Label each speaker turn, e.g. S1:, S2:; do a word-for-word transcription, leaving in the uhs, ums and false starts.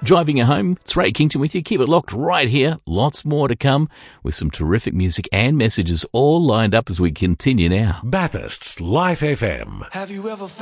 S1: Driving you home, it's Ray Kington with you. Keep it locked right here. Lots more to come with some terrific music and messages all lined up as we continue now.
S2: Bathurst's Life F M.
S3: Have you ever